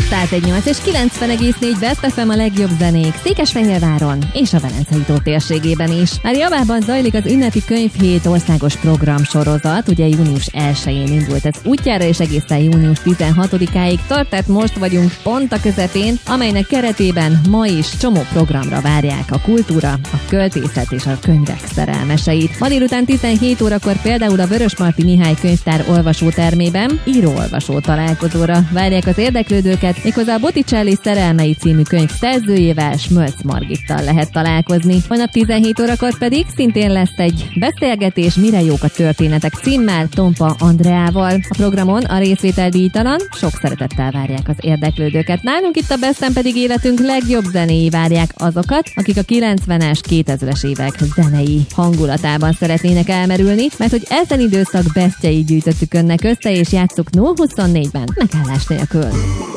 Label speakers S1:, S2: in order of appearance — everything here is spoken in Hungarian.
S1: 101.8 és 90,4 Best FM a legjobb zenék Székesfehérváron és a Velencei tó térségében is. Már javában zajlik az ünnepi könyvhét országos programsorozat, ugye június 1-én indult ez útjára, és egészen június 16-áig tart, tehát most vagyunk pont a közepén, amelynek keretében ma is csomó programra várják a kultúra, a költészet és a könyvek szerelmeseit. Ma délután 17 órakor például a Vörösmarty Mihály könyvtár olvasótermében író-olvasó találkozóra várják az érdeklődőket, méghozzá a Botticelli Szerelmei című könyv szerzőjével, Smölc Margittal lehet találkozni. Holnap 17 órakor pedig szintén lesz egy beszélgetés Mire jók a történetek címmel Tompa Andreával. A programon a részvétel díjtalan, sok szeretettel várják az érdeklődőket. Nálunk itt a Besten pedig életünk legjobb zenéi várják azokat, akik a 90-es, 2000-es évek zenei hangulatában szeretnének elmerülni, mert hogy ezen időszak bestjeit gyűjtöttük önnek össze, és játsszuk 0-24-ben megállás nélkül.